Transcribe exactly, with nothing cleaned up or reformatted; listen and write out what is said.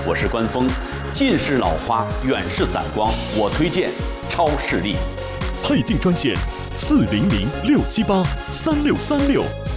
我是关峰。近视老花，远视散光，我推荐超视力。 配镜专线：四零零六七八三六三六。